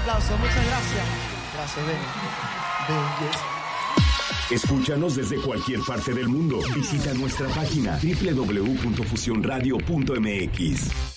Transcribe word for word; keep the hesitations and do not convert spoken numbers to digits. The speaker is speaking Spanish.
aplauso. Muchas gracias. Gracias, Ben. Ben, yes. Escúchanos desde cualquier parte del mundo. Visita nuestra página doble u doble u doble u punto fusión radio punto m x.